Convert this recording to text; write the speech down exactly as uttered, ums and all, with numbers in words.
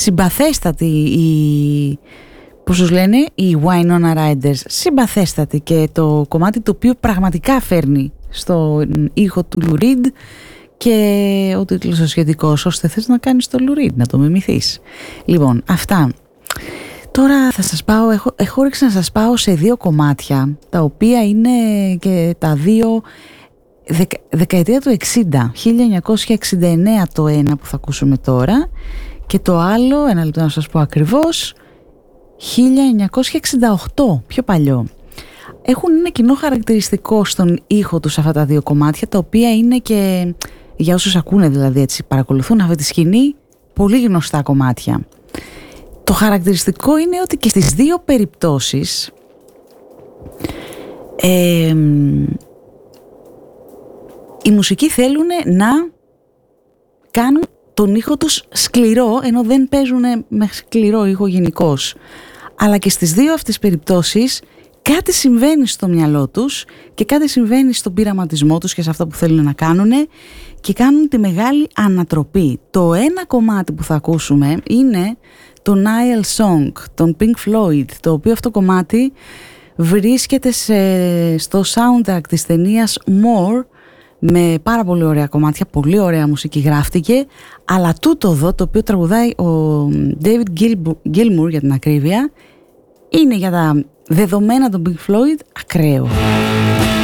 συμπαθέστατη η, πώς τους λένε, οι Winona Riders, συμπαθέστατη, και το κομμάτι το οποίο πραγματικά φέρνει στο ήχο του Lou Reed, και ο τίτλος ο σχετικός, ώστε θες να κάνεις το Lou Reed, να το μιμηθείς. Λοιπόν, αυτά. Τώρα θα σας πάω, έχω, έχω ρίξει να σας πάω σε δύο κομμάτια, τα οποία είναι και τα δύο δεκα, δεκαετία του εξήντα, χίλια εννιακόσια εξήντα εννέα το ένα που θα ακούσουμε τώρα, και το άλλο, ένα λεπτό να σας πω ακριβώς, χίλια εννιακόσια εξήντα οκτώ, πιο παλιό. Έχουν ένα κοινό χαρακτηριστικό στον ήχο τους αυτά τα δύο κομμάτια, τα οποία είναι και, για όσους ακούνε δηλαδή έτσι, παρακολουθούν αυτή τη σκηνή, πολύ γνωστά κομμάτια. Το χαρακτηριστικό είναι ότι και στις δύο περιπτώσεις ε, οι μουσικοί θέλουν να κάνουν τον ήχο τους σκληρό, ενώ δεν παίζουν με σκληρό ήχο γενικώς. Αλλά και στις δύο αυτές περιπτώσεις κάτι συμβαίνει στο μυαλό τους και κάτι συμβαίνει στον πειραματισμό τους και σε αυτό που θέλουν να κάνουν, και κάνουν τη μεγάλη ανατροπή. Το ένα κομμάτι που θα ακούσουμε είναι το Nile Song, τον Pink Floyd, το οποίο αυτό κομμάτι βρίσκεται σε, στο soundtrack της ταινίας More, με πάρα πολύ ωραία κομμάτια, πολύ ωραία μουσική γράφτηκε, αλλά τούτο εδώ, το οποίο τραγουδάει ο David Gilmour για την ακρίβεια, είναι για τα δεδομένα των Pink Floyd ακραίο.